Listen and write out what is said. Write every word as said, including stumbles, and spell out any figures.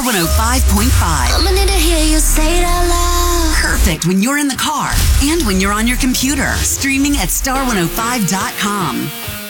one oh five point five. I'm gonna need to hear you say it out loud. Perfect when you're in the car and when you're on your computer. Streaming at star one oh five dot com.